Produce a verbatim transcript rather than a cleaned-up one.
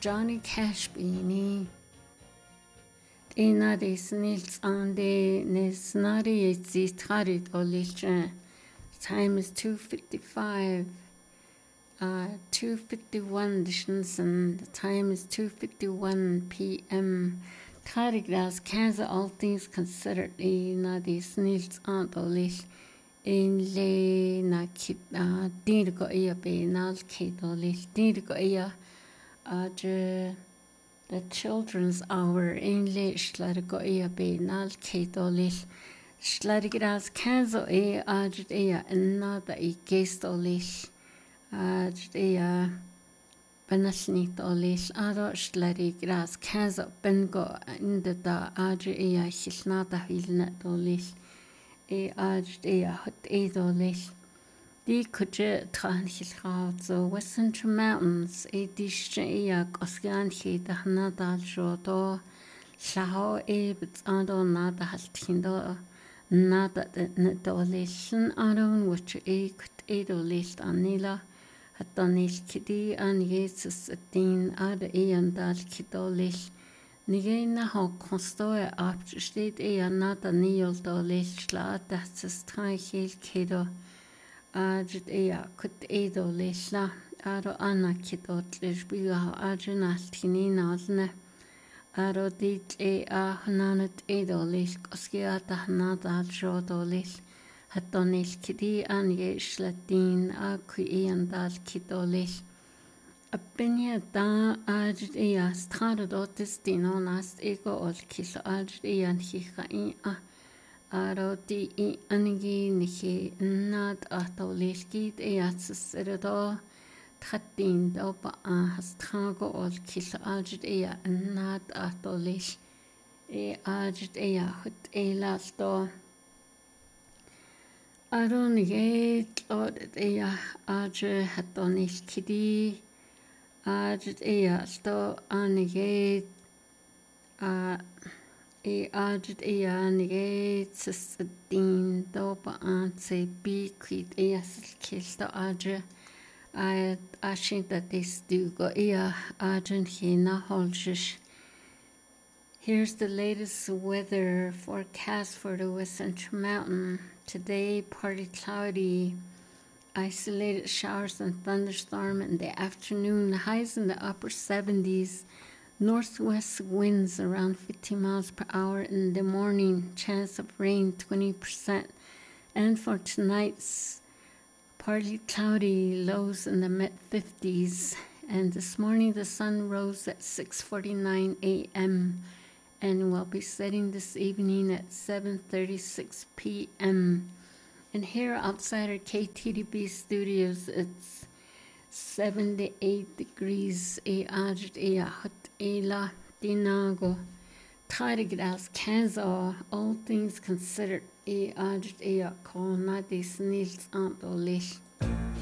Johnny Cash bini. Ina de snils on the nesnari zitharit olish. Time is two fifty-five. Uh, two fifty-one and the time is two fifty-one p m. Tarigras Kansas, all things considered, ina de snils on olish. In le na kip uh dirgo ia be nal kid olish dirgo ia uh the children's hour in le slargo ia be nal kid olish slarigras Kansas e ajt ia nada I gest olish ajt ia benasnit olish aro slarigras Kansas bengo inda da ajt ia hilnada hilnet olish e ajt e hot e dolish di kuje tran hilraut so Western Mountains e dish e osgan he da nadal jodo lao e bit ando nada haltindo nada ne dolishin aron which e kut e dolish anila hatanil kidi an Jesus din ad e andal kidolish Nigena ha konstoe apt steht eher nada niol dolish schla das ist drei hel kido ajt eher kut edo lishla aro anna kidot lishbiga ajna tinina alne aro dit e a hnanet edo lish koskia ta nada jodo lish hatonil kidi an yeshlatin a kui andal kido lish Appenia da ajt ea strada dotis dino nast ego ol kil ajt ea hicha I a aro di I anigi nihi nad atolishkid ea tsirado tchatin doba a hastrago ol kil ajt ea nad atolish e ajt ea hut e lalto aro nige tlod ea ajt hatonish kidi Ajt ea sto anige a e ajt ea anige tsidin doba an se bi quid ea kilto ajt a ashinta destugo ea ajt hina holjish. Here's the latest weather forecast for the Western Mountain. Today, partly cloudy. Isolated showers and thunderstorm in the afternoon, highs in the upper seventies, northwest winds around fifty miles per hour in the morning, chance of rain twenty percent. And for tonight's partly cloudy, lows in the mid fifties. And this morning the sun rose at six forty-nine a m and will be setting this evening at seven thirty-six p m And here outside our K T D B studios, it's seventy-eight degrees. E ajt e hot e la dinago. Tarigras Kansas, all things considered. E ajt e ko na dis nils ant olish.